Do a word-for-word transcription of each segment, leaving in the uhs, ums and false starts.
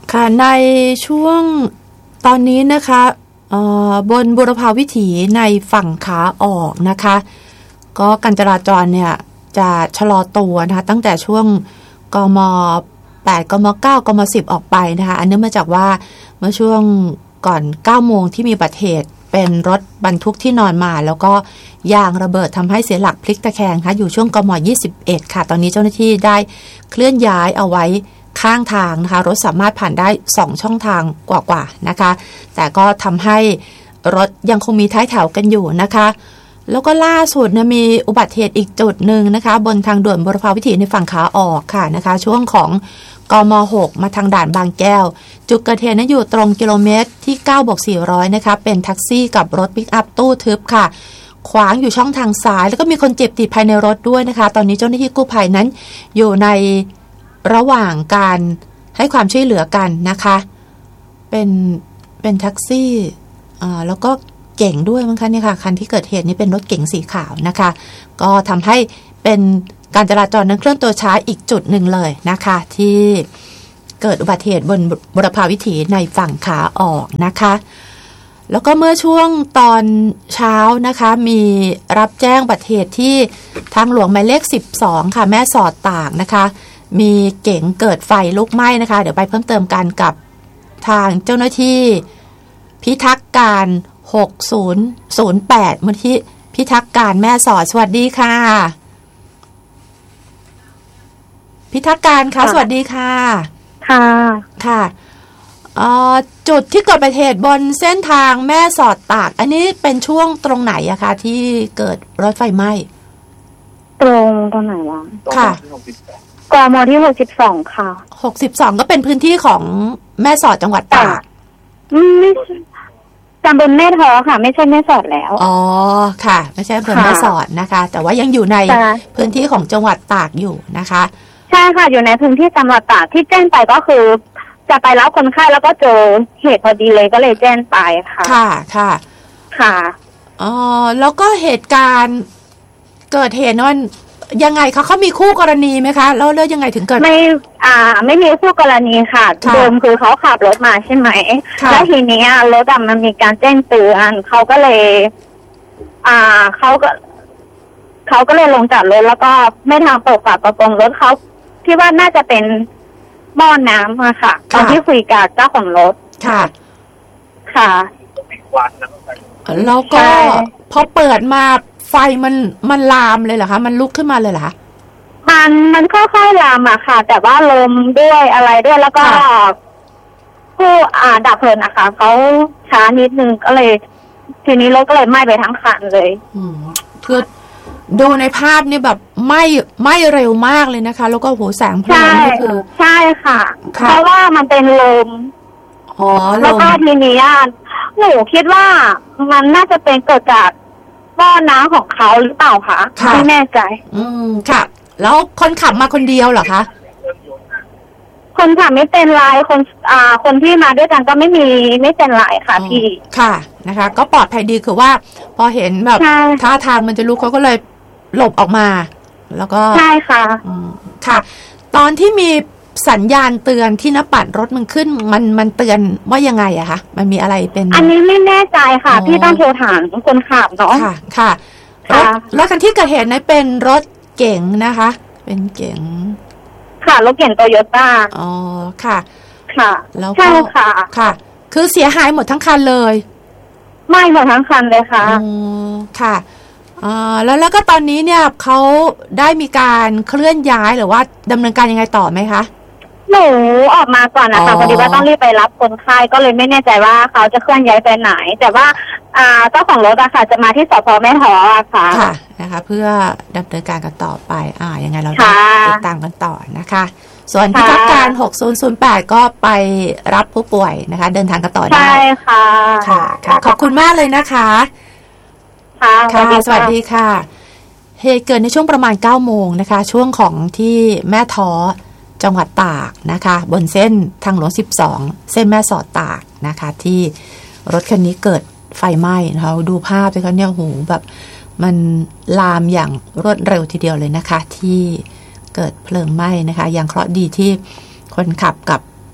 ค่ะในช่วงตอนนี้นะคะบนบุรพาวิถีในฝั่งขาออกนะคะก็การจราจรเนี่ยจะชะลอตัวนะคะตั้งแต่ช่วงกมแปดกมเก้ากมสิบออกไปนะคะอันเนื่องมาจากว่าเมื่อช่วงก่อนเก้าโมงที่มีอุบัติเหตุเป็นรถบรรทุกที่นอนมาแล้วก็ยางระเบิดทำให้เสียหลักพลิกตะแคงค่ะอยู่ช่วงกมยี่สิบเอ็ดค่ะตอนนี้เจ้าหน้าที่ได้เคลื่อนย้ายเอาไว้ข้างทางนะคะรถสามารถผ่านได้สองช่องทางกว่าๆนะคะแต่ก็ทำให้รถยังคงมีท้ายแถวกันอยู่นะคะแล้วก็ล่าสุดนะมีอุบัติเหตุอีกจุดหนึ่งนะคะบนทางด่วนบุรพาวิถีในฝั่งขาออกค่ะนะคะช่วงของกมหกมาทางด่านบางแก้วจุดเกิดเหตุนั้นอยู่ตรงกิโลเมตรที่เก้าบวกสี่ร้อยนะคะเป็นแท็กซี่กับรถปิกอัพตู้ทึบค่ะขวางอยู่ช่องทางซ้ายแล้วก็มีคนเจ็บติดภายในรถด้วยนะคะตอนนี้เจ้าหน้าที่กู้ภัยนั้นอยู่ในระหว่างการให้ความช่วยเหลือกันนะคะเป็นเป็นแท็กซี่อ่าแล้วก็เก่งด้วยมั้งคะเนี่ยค่ะคันที่เกิดเหตุนี้เป็นรถเก๋งสีขาวนะคะก็ทำให้เป็นการจราจรนั้นเคลื่อนตัวช้าอีกจุดหนึ่งเลยนะคะที่เกิดอุบัติเหตุบนบุรพาวิถีในฝั่งขาออกนะคะแล้วก็เมื่อช่วงตอนเช้านะคะมีรับแจ้งอุบัติเหตุที่ทางหลวงหมายเลขสิบสองค่ะแม่สอดตากนะคะมีเก๋งเกิดไฟลุกไหม้นะคะเดี๋ยวไปเพิ่มเติมกันกับทางเจ้าหน้าที่พิทักษ์การหกศูนย์ศูนย์แปดมูลที่พิทักษ์การแม่สอดสวัสดีค่ะพิทักษ์การค่ะสวัสดีค่ะค่ะค่ะจุดที่เกิดอุบัติเหตุบนเส้นทางแม่สอดตากอันนี้เป็นช่วงตรงไหนอะคะที่เกิดรถไฟไหม้ตรงตรงไหนวะค่ะกมที่หกสิบสองค่ะหกสิบสองก็เป็นพื้นที่ของแม่สอดจังหวัดตากไม่ตำบลแม่ท้อค่ะไม่ใช่แม่สอดแล้วอ๋อค่ะไม่ใช่อำเภอแม่สอดนะคะแต่ว่ายังอยู่ในพื้นที่ของจังหวัดตากอยู่นะคะใช่ค่ะอยู่ในพื้นที่จังหวัดตากที่แจ้งไปก็คือจะไปรับคนไข้แล้วก็เจอเหตุพอดีเลยก็เลยแจ้งไปค่ะค่ะค่ะค่ะอ๋อแล้วก็เหตุการณ์เกิดเหตุนั้นยังไงคะเขามีคู่กรณีไหมคะแล้วเรื่องยังไงถึงเกิดไม่อ่าไม่มีคู่กรณีค่ะเดิมคือเขาขับรถมาใช่ไหมแล้วทีนี้รถอะมันมีการแจ้งเตือนเขาก็เลยอ่าเขาก็เขาก็เลยลงจากรถแล้วก็ไม่ทางเปิดฝากระโปรงรถเขาที่ว่าน่าจะเป็นหม้อน้ำอะค่ะตอนที่คุยกับเจ้าของรถค่ะค่ะแล้วก็พอเปิดมาไฟมันมันลามเลยเหรอคะมันลุกขึ้นมาเลยเหรอคะมันมันค่อยๆลามอะค่ะแต่ว่าลมด้วยอะไรด้วยแล้วก็ผู้อ่าดับเพลิงนะคะเขาช้านิดนึงก็เลยทีนี้รถก็เลยไหม้ไปทั้งคันเลยอืมคือดูในภาพนี่แบบไหม้ไหม้เร็วมากเลยนะคะแล้วก็โหแสงเพลิงนี่คือใช่ค่ะเพราะว่ามันเป็นลมอ๋อแล้วก็ทีนี้หนูคิดว่ามันน่าจะเป็นเกิดจากหม้อน้ำของเขาหรือเปล่าคะไม่แน่ใจอืมค่ะแล้วคนขับมาคนเดียวเหรอคะคนขับไม่เป็นไรคนอ่าคนที่มาด้วยกันก็ไม่มีไม่เป็นไรค่ะพี่ค่ะนะคะก็ปลอดภัยดีคือว่าพอเห็นแบบท่าทางมันจะลุกเขาก็เลยหลบออกมาแล้วก็ใช่ค่ะอืมค่ะตอนที่มีสัญญาณเตือนที่หน้าปัดรถมันขึ้นมันมันเตือนว่ายังไงอะคะมันมีอะไรเป็นอันนี้ไม่แน่ใจค่ะพี่ต้องโทรถามคนขับเนาะค่ะค่ะรถรถคันที่เกิดเหตุนั้นเป็นรถเก๋งนะคะเป็นเก๋งค่ะรถเก๋งโตโยต้าอ๋อค่ะค่ะแล้วก็ค่ะค่ะคือเสียหายหมดทั้งคันเลยไม่หมดทั้งคันเลยค่ะอ๋อค่ะอ่าแล้วแล้วก็ตอนนี้เนี่ยเขาได้มีการเคลื่อนย้ายหรือว่าดำเนินการยังไงต่อไหมคะหนูออกมาก่อนนะคะพอดีว่าต้องรีบไปรับคนไข้ก็เลยไม่แน่ใจว่าเขาจะเคลื่อนย้ายไปไหนแต่ว่าอ่าเจ้าของรถอะค่ะจะมาที่สพแม่ท้ออะค่ะค่ะนะคะเพื่อดำเนินการกันต่อไปอ่ายังไงเราติดตามกันต่อนะคะส่วนพิทักษ์การหกศูนย์ศูนย์แปดก็ไปรับผู้ป่วยนะคะเดินทางกันต่อได้ใช่ค่ะค่ะค่ะขอบคุณมากเลยนะคะค่ะค่ะสวัสดีค่ะเหตุเกิดในช่วงประมาณเก้าโมงนะคะช่วงของที่แม่ท้อจังหวัดตากนะคะบนเส้นทางหลวงสิบสองเส้นแม่สอดตากนะคะที่รถคันนี้เกิดไฟไหม้นะคะดูภาพสิคะเนี่ยโหแบบมันลามอย่างรวดเร็วทีเดียวเลย นะคะที่เกิดเพลิงไหม้นะคะอย่างเคราะห์ดีที่คนขับกับ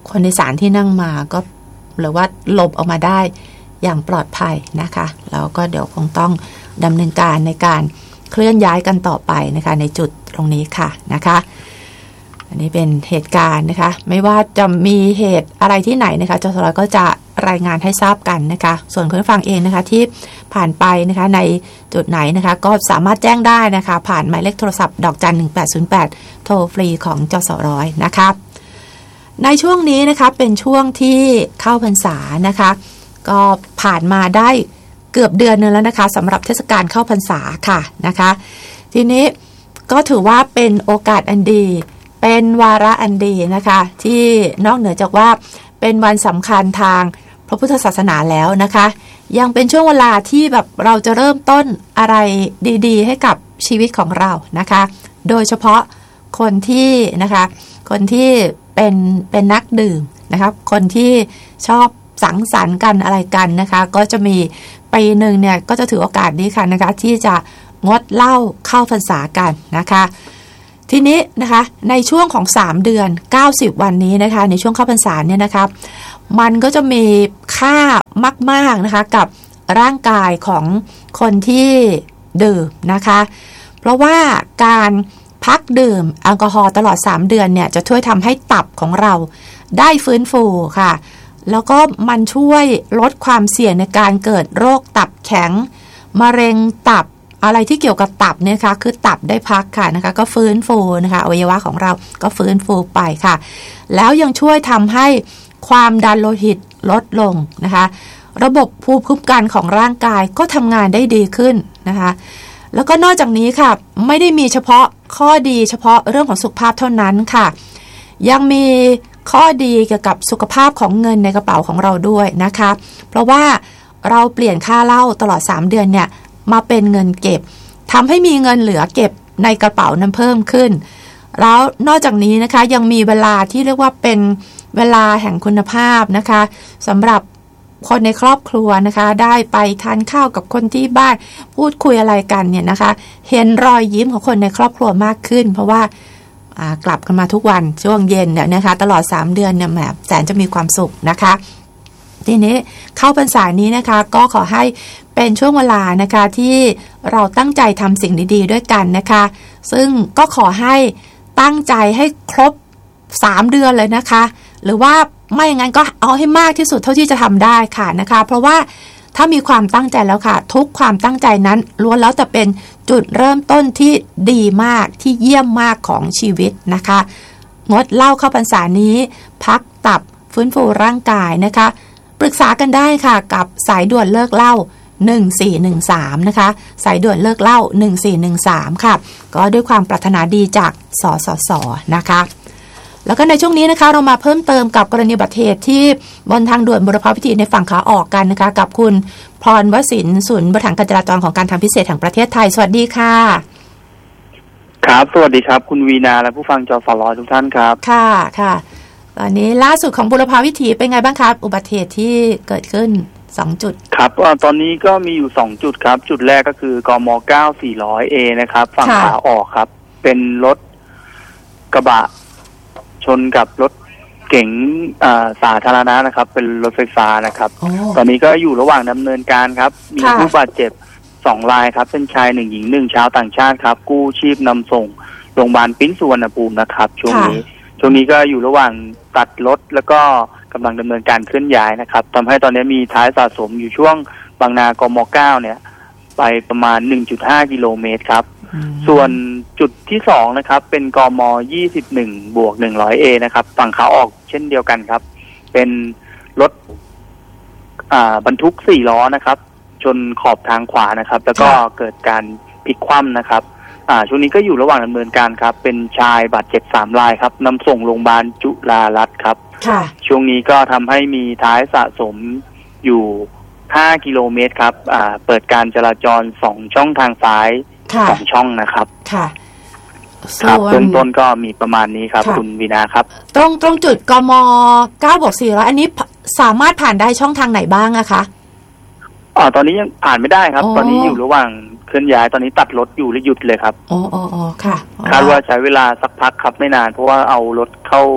คนโดยสารที่นั่งมาก็หรือว่าหลบออกมาได้อย่างปลอดภัยนะคะแล้วก็เดี๋ยวคงต้องดำเนินการในการเคลื่อนย้ายกันต่อไปนะคะในจุดตรงนี้ค่ะนะคะอันนี้เป็นเหตุการณ์นะคะไม่ว่าจะมีเหตุอะไรที่ไหนนะคะจสรก็จะรายงานให้ทราบกันนะคะส่วนคุณผู้ฟังเองนะคะที่ผ่านไปนะคะในจุดไหนนะคะก็สามารถแจ้งได้นะคะผ่านหมายเลขโทรศัพท์ดอกจันหนึ่งแปดศูนย์แปดโทรฟรีของจสรนะคะในช่วงนี้นะคะเป็นช่วงที่เข้าพรรษานะคะก็ผ่านมาได้เกือบเดือนนึงแล้วนะคะสำหรับเทศกาลเข้าพรรษาค่ะนะคะทีนี้ก็ถือว่าเป็นโอกาสอันดีเป็นวาระอันดีนะคะที่นอกเหนือจากว่าเป็นวันสำคัญทางพระพุทธศาสนาแล้วนะคะยังเป็นช่วงเวลาที่แบบเราจะเริ่มต้นอะไรดีๆให้กับชีวิตของเรานะคะโดยเฉพาะคนที่นะคะคนที่เป็นเป็นนักดื่มนะคะคนที่ชอบสังสรรค์กันอะไรกันนะคะก็จะมีปีหนึ่งเนี่ยก็จะถือโอกาสนี้ค่ะนะคะที่จะงดเหล้าเข้าพรรษากันนะคะทีนี้นะคะในช่วงของสามเดือนเก้าสิบวันนี้นะคะในช่วงเข้าพรรษาเนี่ยนะคะมันก็จะมีค่ามากๆนะคะกับร่างกายของคนที่ดื่มนะคะเพราะว่าการพักดื่มแอลกอฮอล์ตลอดสามเดือนเนี่ยจะช่วยทำให้ตับของเราได้ฟื้นฟูค่ะแล้วก็มันช่วยลดความเสี่ยงในการเกิดโรคตับแข็งมะเร็งตับอะไรที่เกี่ยวกับตับเนี่ยค่ะคือตับได้พักค่ะนะคะก็ฟื้นฟูนะคะอวัยวะของเราก็ฟื้นฟูไปค่ะแล้วยังช่วยทำให้ความดันโลหิตลดลงนะคะระบบภูมิคุ้มกันของร่างกายก็ทำงานได้ดีขึ้นนะคะแล้วก็นอกจากนี้ค่ะไม่ได้มีเฉพาะข้อดีเฉพาะเรื่องของสุขภาพเท่านั้นค่ะยังมีข้อดีเกี่ยวกับสุขภาพของเงินในกระเป๋าของเราด้วยนะคะเพราะว่าเราเปลี่ยนค่าเหล้าตลอดสามเดือนเนี่ยมาเป็นเงินเก็บทำให้มีเงินเหลือเก็บในกระเป๋านั้นเพิ่มขึ้นแล้วนอกจากนี้นะคะยังมีเวลาที่เรียกว่าเป็นเวลาแห่งคุณภาพนะคะสำหรับคนในครอบครัวนะคะได้ไปทานข้าวกับคนที่บ้านพูดคุยอะไรกันเนี่ยนะคะเห็นรอยยิ้มของคนในครอบครัวมากขึ้นเพราะว่ากลับกันมาทุกวันช่วงเย็นเนี่ยนะคะตลอดสามเดือนเนี่ยแหมแสนจะมีความสุขนะคะทีนี้เข้าพรรษานี้นะคะก็ขอให้เป็นช่วงเวลานะคะที่เราตั้งใจทำสิ่งดีๆด้วยกันนะคะซึ่งก็ขอให้ตั้งใจให้ครบสามเดือนเลยนะคะหรือว่าไม่อย่างนั้นก็เอาให้มากที่สุดเท่าที่จะทำได้ค่ะนะคะเพราะว่าถ้ามีความตั้งใจแล้วค่ะทุกความตั้งใจนั้นล้วนแล้วแต่เป็นจุดเริ่มต้นที่ดีมากที่เยี่ยมมากของชีวิตนะคะงดเหล้าเข้าพรรษานี้พักตับฟื้นฟูร่างกายนะคะปรึกษากันได้ค่ะกับสายด่วนเลิกเหล้าหนึ่งสี่หนึ่งสามนะคะสายด่วนเลิกเหล้าหนึ่งสี่หนึ่งสามค่ะก็ด้วยความปรารถนาดีจากสสสนะคะแล้วก็ในช่วงนี้นะคะเรามาเพิ่มเติมกับกรณีอุบัติเหตุที่บนทางด่วนบุรพาวิถีในฝั่งขาออกกันนะคะกับคุณพรวสินทร์ศูนย์บริหารการจราจรของการทางพิเศษแห่งประเทศไทยสวัสดีค่ะครับสวัสดีครับคุณวีนาและผู้ฟังจสรทุกท่านครับค่ะค่ะตอนนี้ล่าสุดของบุรพาวิถีเป็นไงบ้างครับอุบัติเหตุที่เกิดขึ้นสองจุดครับตอนนี้ก็มีอยู่สองจุดครับจุดแรกก็คือกมเก้า สี่ร้อยเอนะครับฝั่งขาออกครับเป็นรถกระบะชนกับรถเก๋งสาธารณะนะครับเป็นรถไฟฟ้านะครับตอนนี้ก็อยู่ระหว่างดำเนินการครับมีผู้บาดเจ็บสองรายครับเป็นชายหนึ่งหญิงหนึ่งชาวต่างชาติครับกู้ชีพนำส่งโรงพยาบาลปิ้นสุวรรณภูมินะครับช่วงนี้ช่วงนี้ก็อยู่ระหว่างตัดรถแล้วก็กำลังดำเนินการเคลื่อนย้ายนะครับทำให้ตอนนี้มีท้ายสะสมอยู่ช่วงบางนากมเก้าเนี่ยไปประมาณ หนึ่งจุดห้า กิโลเมตรครับส่วนจุดที่สองนะครับเป็นกมยี่สิบเอ็ดบวกหนึ่งร้อยเอนะครับฝั่งขาออกเช่นเดียวกันครับเป็นรถอ่าบรรทุกสี่ล้อนะครับชนขอบทางขวานะครับแล้วก็เกิดการพลิกคว่ำนะครับอ่าช่วงนี้ก็อยู่ระหว่างดำเนินการครับเป็นชายบาดเจ็บสามรายครับนำส่งโรงพยาบาลจุฬารัตน์ครับช่วงนี้ก็ทำให้มีท้ายสะสมอยู่ห้ากิโลเมตรครับอ่าเปิดการจราจรสองช่องทางซ้ายสองช่องนะครับค่ะครับเบื้องต้นก็มีประมาณนี้ครับคุณวีนาครับตรงตรงจุดกมเก้าบวกสี่ร้อยอันนี้สามารถผ่านได้ช่องทางไหนบ้างอะคะอ๋อตอนนี้ยังผ่านไม่ได้ครับตอนนี้อยู่ระหว่างเคลื่อนย้ายตอนนี้ตัดรถอยู่และหยุดเลยครับอ๋ออ๋อค่ะคาดว่าใช้เวลาสักพักครับไม่นานเพราะว่าเอารถเข้า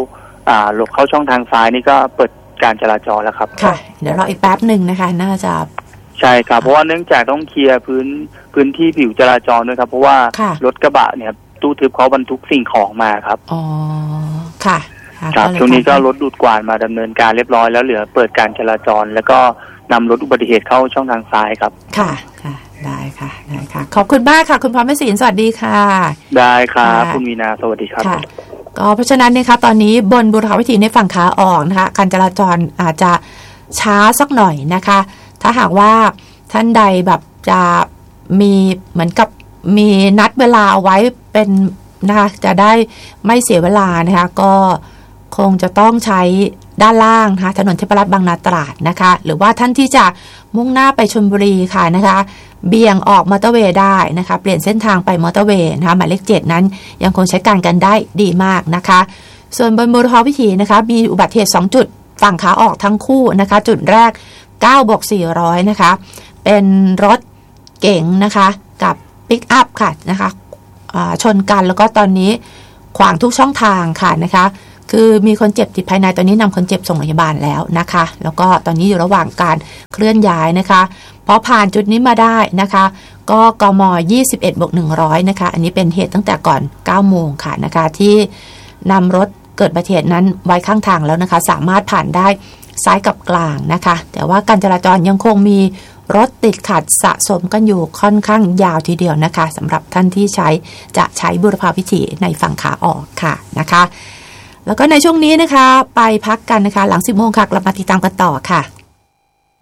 อ่าหลบเข้าช่องทางซ้ายนี่ก็เปิดการจราจรแล้วครับค่ะเดี๋ยวรออีกแป๊บหนึ่งนะคะน่าจะใช่ครับเพราะว่าเนื่องจากต้องเคลียร์พื้นพื้นที่ผิวจราจรด้วยครับเพราะว่ารถกระบะเนี่ยตู้ทึบเขาบรรทุกสิ่งของมาครับอ๋อค่ะครับช่วงนี้ก็รถดูดกวาดมาดำเนินการเรียบร้อยแล้วเหลือเปิดการจราจรแล้วก็นำรถอุบัติเหตุเข้าช่องทางซ้ายครับค่ะค่ะได้ค่ะได้ค่ะขอบคุณมากค่ะคุณพรหมศิลป์สวัสดีค่ะได้ครับคุณวีนาสวัสดีครับค่ะก็เพราะฉะนั้นนะคะตอนนี้บนบุรพาวิถีในฝั่งขาออกนะคะการจราจรอาจจะช้าสักหน่อยนะคะถ้าหากว่าท่านใดแบบจะมีเหมือนกับมีนัดเวลาไว้เป็นนะคะจะได้ไม่เสียเวลานะคะก็คงจะต้องใช้ด้านล่างนะคะถนนเทพรัตน์บางนาตราดนะคะหรือว่าท่านที่จะมุ่งหน้าไปชลบุรีค่ะนะคะเบี่ยงออกมอเตอร์เวย์ได้นะคะเปลี่ยนเส้นทางไปมอเตอร์เวย์นะคะหมายเลขเจ็ดนั้นยังคงใช้การกันได้ดีมากนะคะส่วนบนบุรพาวิถีนะคะมีอุบัติเหตุสองจุดฝั่งขาออกทั้งคู่นะคะจุดแรกเก้าบวกสี่ร้อยนะคะเป็นรถเก๋งนะคะกับปิกอัพค่ะนะคะชนกันแล้วก็ตอนนี้ขวางทุกช่องทางค่ะนะคะคือมีคนเจ็บติดภายในตอนนี้นำคนเจ็บส่งโรงพยาบาลแล้วนะคะแล้วก็ตอนนี้อยู่ระหว่างการเคลื่อนย้ายนะคะพอผ่านจุดนี้มาได้นะคะก็กมยี่สิบเอ็ดบวกหนึ่งร้อยนะคะอันนี้เป็นเหตุตั้งแต่ก่อนเก้าโมงค่ะนะคะที่นำรถเกิดอุบัติเหตุนั้นไว้ข้างทางแล้วนะคะสามารถผ่านได้ซ้ายกับกลางนะคะแต่ว่าการจราจรยังคงมีรถติดขัดสะสมกันอยู่ค่อนข้างยาวทีเดียวนะคะสำหรับท่านที่ใช้จะใช้บุรพาวิถีในฝั่งขาออกค่ะนะคะแล้วก็ในช่วงนี้นะคะไปพักกันนะคะหลังสิบโมงค่ะกลับมาติดตามกันต่อค่ะ